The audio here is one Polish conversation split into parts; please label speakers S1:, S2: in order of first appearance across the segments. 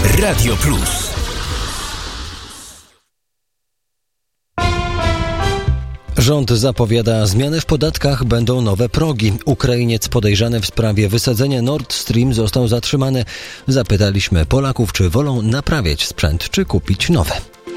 S1: Radio Plus.
S2: Rząd zapowiada zmiany w podatkach, będą nowe progi. Ukrainiec podejrzany w sprawie wysadzenia Nord Stream został zatrzymany. Zapytaliśmy Polaków, czy wolą naprawiać sprzęt, czy kupić nowy.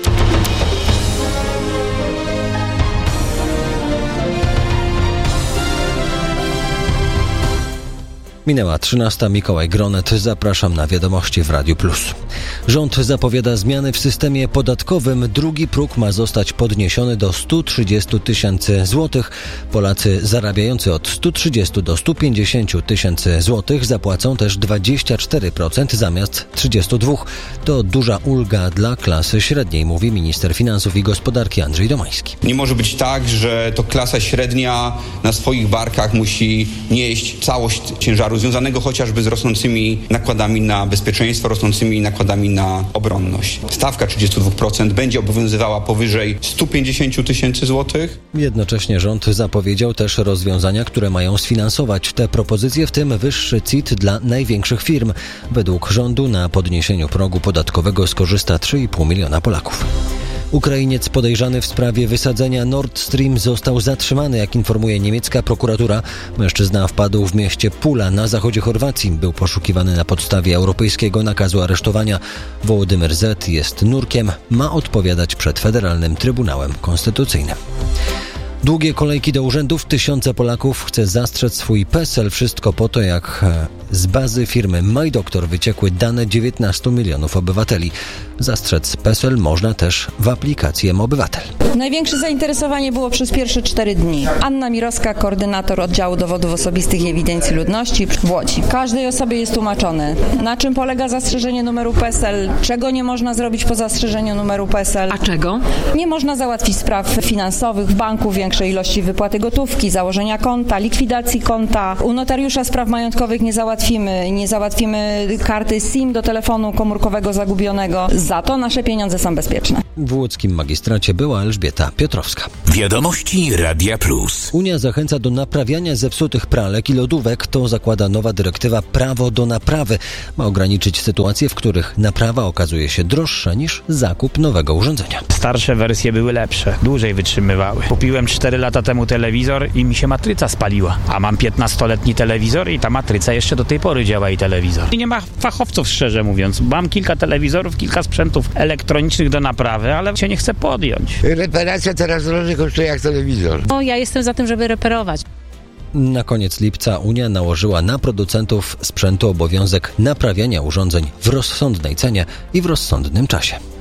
S2: Minęła 13. Mikołaj Gronet. Zapraszam na wiadomości w Radiu Plus. Rząd zapowiada zmiany w systemie podatkowym. Drugi próg ma zostać podniesiony do 130 tysięcy złotych. Polacy zarabiający od 130 do 150 tysięcy złotych zapłacą też 24% zamiast 32%. To duża ulga dla klasy średniej, mówi minister finansów i gospodarki Andrzej Domański.
S3: Nie może być tak, że to klasa średnia na swoich barkach musi nieść całość ciężaru związanego chociażby z rosnącymi nakładami na bezpieczeństwo, rosnącymi nakładami na obronność. Stawka 32% będzie obowiązywała powyżej 150 tysięcy złotych.
S2: Jednocześnie rząd zapowiedział też rozwiązania, które mają sfinansować te propozycje, w tym wyższy CIT dla największych firm. Według rządu na podniesieniu progu podatkowego skorzysta 3,5 miliona Polaków. Ukrainiec podejrzany w sprawie wysadzenia Nord Stream został zatrzymany, jak informuje niemiecka prokuratura. Mężczyzna wpadł w mieście Pula na zachodzie Chorwacji. Był poszukiwany na podstawie europejskiego nakazu aresztowania. Wołodymyr Z. jest nurkiem, ma odpowiadać przed Federalnym Trybunałem Konstytucyjnym. Długie kolejki do urzędów, tysiące Polaków chce zastrzec swój PESEL. Wszystko po to, jak z bazy firmy MyDoktor wyciekły dane 19 milionów obywateli. Zastrzec PESEL można też w aplikacji mObywatel.
S4: Największe zainteresowanie było przez pierwsze 4 dni. Anna Mirowska, koordynator oddziału dowodów osobistych i ewidencji ludności w Łodzi. Każdej osobie jest tłumaczone, na czym polega zastrzeżenie numeru PESEL, czego nie można zrobić po zastrzeżeniu numeru PESEL.
S5: A czego? Nie
S4: można załatwić spraw finansowych w banku, większej ilości wypłaty gotówki, założenia konta, likwidacji konta. U notariusza spraw majątkowych nie załatwimy karty SIM do telefonu komórkowego zagubionego. Za to nasze pieniądze są bezpieczne.
S2: W łódzkim magistracie była Elżbieta Piotrowska.
S1: Wiadomości Radia Plus.
S2: Unia zachęca do naprawiania zepsutych pralek i lodówek. To zakłada nowa dyrektywa Prawo do naprawy. Ma ograniczyć sytuacje, w których naprawa okazuje się droższa niż zakup nowego urządzenia.
S6: Starsze wersje były lepsze, dłużej wytrzymywały. Kupiłem 4 lata temu telewizor i mi się matryca spaliła. A mam 15-letni telewizor i ta matryca jeszcze do tej pory działa i telewizor. I nie ma fachowców, szczerze mówiąc. Mam kilka telewizorów, kilka sprzętów elektronicznych do naprawy, ale się nie chcę podjąć.
S7: Reparacja teraz drożej kosztuje jak telewizor.
S5: Ja jestem za tym, żeby reperować.
S2: Na koniec lipca Unia nałożyła na producentów sprzętu obowiązek naprawiania urządzeń w rozsądnej cenie i w rozsądnym czasie.